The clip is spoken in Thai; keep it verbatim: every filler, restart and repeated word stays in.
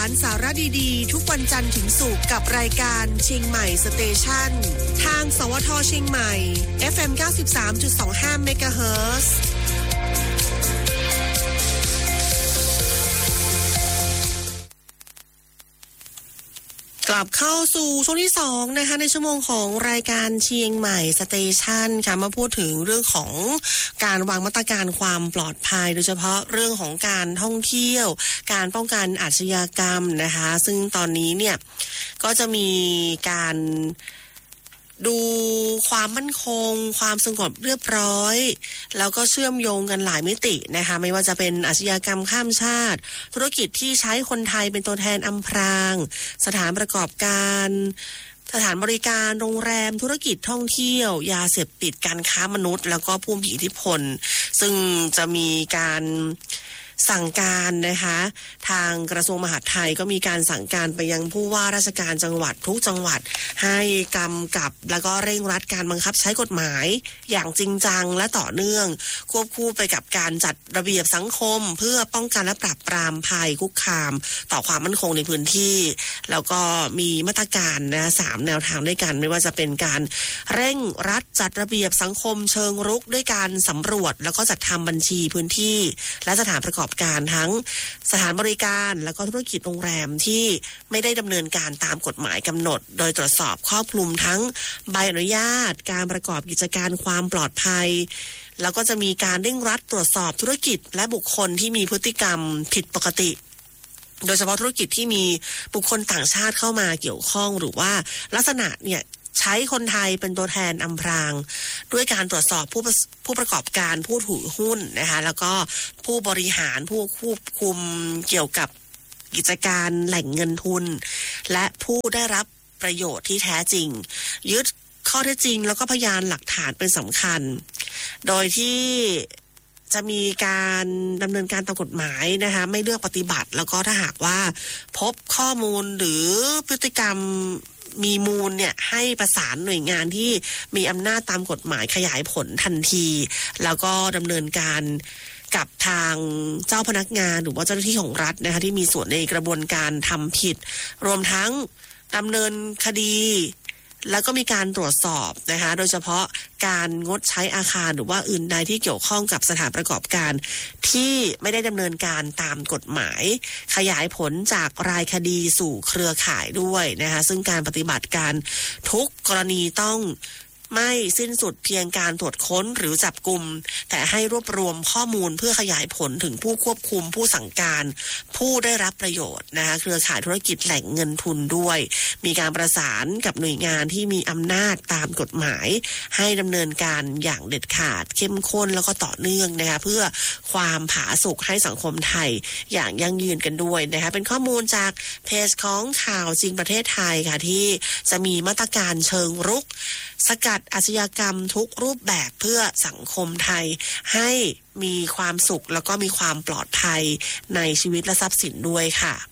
สาระดีๆทุกวันจันทร์ถึงศุกร์กับรายการเชียงใหม่สเตชันทางสวทเชียงใหม่ เอฟ เอ็ม เก้าสิบสามจุดสองห้า เมกะเฮิรตซ์ กลับเข้าสู่ช่วงที่สองนะคะในชั่วโมงของรายการเชียงใหม่สเตชันค่ะมาพูดถึงเรื่องของการวางมาตรการความปลอดภัยโดยเฉพาะเรื่องของการท่องเที่ยวการป้องกันอาชญากรรมนะคะซึ่งตอนนี้เนี่ยก็จะมีการดูความมั่นคงความสงบเรียบร้อยแล้วก็เชื่อมโยงกันหลายมิตินะคะไม่ว่าจะเป็นอาชญากรรมข้ามชาติธุรกิจที่ใช้คนไทยเป็นตัวแทนอำพรางสถานประกอบการสถานบริการโรงแรมธุรกิจท่องเที่ยวยาเสพติดการค้ามนุษย์แล้วก็ผู้มีอิทธิพลซึ่งจะมีการสั่งการนะคะทางกระทรวงมหาดไทยก็มีการสั่งการไปยังผู้ว่าราชการจังหวัดทุกจังหวัดให้กำกับแล้วก็เร่งรัดการบังคับใช้กฎหมายอย่างจริงจังและต่อเนื่องควบคู่ไปกับการจัดระเบียบสังคมเพื่อป้องกันและปราบปรามภัยคุกคามต่อความมั่นคงในพื้นที่แล้วก็มีมาตรการนะสามแนวทางด้วยกันไม่ว่าจะเป็นการเร่งรัดจัดระเบียบสังคมเชิงรุกด้วยการสำรวจแล้วก็จัดทำบัญชีพื้นที่และสถานประกอบการทั้งสถานบริการแล้วก็ธุรกิจโรงแรมที่ไม่ได้ดำเนินการตามกฎหมายกำหนดโดยตรวจสอบครอบคลุมทั้งใบอนุญาตการประกอบกิจการความปลอดภัยแล้วก็จะมีการเร่งรัดตรวจสอบธุรกิจและบุคคลที่มีพฤติกรรมผิดปกติโดยเฉพาะธุรกิจที่มีบุคคลต่างชาติเข้ามาเกี่ยวข้องหรือว่าลักษณะเนี่ยใช้คนไทยเป็นตัวแทนอำพรางด้วยการตรวจสอบผู้ผู้ประกอบการผู้ถือหุ้นนะคะแล้วก็ผู้บริหารผู้ควบคุมเกี่ยวกับกิจการแหล่งเงินทุนและผู้ได้รับประโยชน์ที่แท้จริงยึดข้อเท็จจริงแล้วก็พยานหลักฐานเป็นสำคัญโดยที่จะมีการดำเนินการตามกฎหมายนะคะไม่เลือกปฏิบัติแล้วก็ถ้าหากว่าพบข้อมูลหรือพฤติกรรมมีมูลเนี่ยให้ประสานหน่วยงานที่มีอำนาจตามกฎหมายขยายผลทันทีแล้วก็ดำเนินการกับทางเจ้าพนักงานหรือว่าเจ้าหน้าที่ของรัฐนะคะที่มีส่วนในกระบวนการทำผิดรวมทั้งดำเนินคดีแล้วก็มีการตรวจสอบนะคะโดยเฉพาะการงดใช้อาคารหรือว่าอื่นใดที่เกี่ยวข้องกับสถานประกอบการที่ไม่ได้ดำเนินการตามกฎหมายขยายผลจากรายคดีสู่เครือข่ายด้วยนะคะซึ่งการปฏิบัติการทุกกรณีต้องไม่สิ้นสุดเพียงการตรวจค้นหรือจับกุมแต่ให้รวบรวมข้อมูลเพื่อขยายผลถึงผู้ควบคุมผู้สั่งการผู้ได้รับประโยชน์นะคะเครือข่ายธุรกิจแหล่งเงินทุนด้วยมีการประสานกับหน่วยงานที่มีอำนาจตามกฎหมายให้ดำเนินการอย่างเด็ดขาดเข้มข้นแล้วก็ต่อเนื่องนะคะเพื่อความผาสุกให้สังคมไทยอย่างยั่งยืนกันด้วยนะคะเป็นข้อมูลจากเพจของข่าวจริงประเทศไทยค่ะที่จะมีมาตรการเชิงรุกสกัดอาชญากรรมทุกรูปแบบเพื่อสังคมไทยให้มีความสุขแล้วก็มีความปลอดภัยในชีวิตและทรัพย์สินด้วยค่ะ